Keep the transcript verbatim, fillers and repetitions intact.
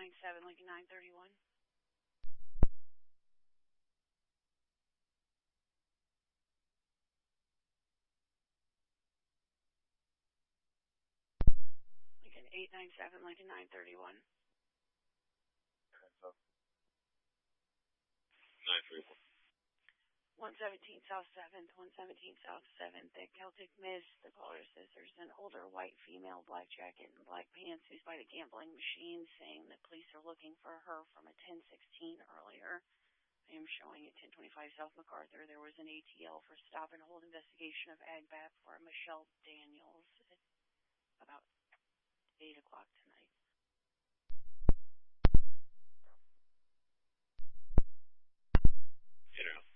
ninety-seven Lincoln nine thirty-one. Lincoln eight ninety-seven Lincoln nine thirty-one. nine thirty-one. one seventeen South seventh, one seventeen South seventh at Celtic Miss. The caller says there's an older white female, black jacket and black pants who's by the gambling machine, saying that police are looking for her from a ten sixteen earlier. I am showing at ten twenty-five South MacArthur. There was an A T L for stop and hold investigation of A G B A P for Michelle Daniels at about eight o'clock tonight. Get out.